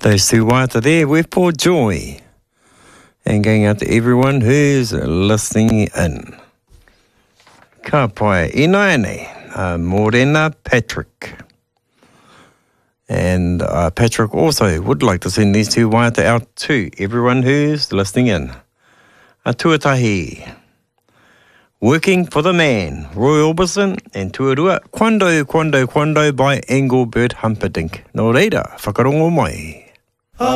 Those two waiata there with Paul Joy. And going out to everyone who's listening in. Ka pai ina nei, Morena Patrick. And Patrick also would like to send these two waiata out to everyone who's listening in. A tuatahi. Working for the Man, Roy Orbison, and tuarua Quando by Engelbert Humperdinck. Nō reira, whakarongo mai.